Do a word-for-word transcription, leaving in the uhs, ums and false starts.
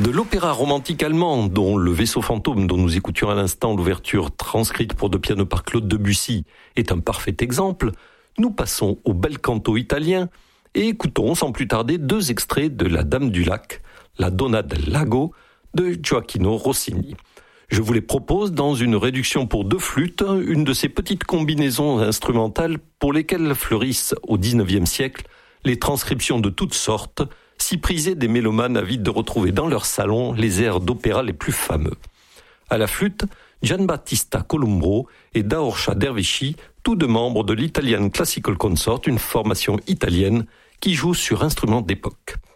De l'opéra romantique allemand, dont le vaisseau fantôme dont nous écoutions à l'instant l'ouverture transcrite pour deux pianos par Claude Debussy est un parfait exemple, nous passons au bel canto italien et écoutons sans plus tarder deux extraits de La Dame du Lac, La Donna del Lago de Gioacchino Rossini. Je vous les propose dans une réduction pour deux flûtes, une de ces petites combinaisons instrumentales pour lesquelles fleurissent au dix-neuvième siècle les transcriptions de toutes sortes, si prisées des mélomanes avides de retrouver dans leur salon les airs d'opéra les plus fameux. À la flûte, Gianbattista Columbro et Daorcia Dervishi, tous deux membres de l'Italian Classical Consort, une formation italienne qui joue sur instruments d'époque.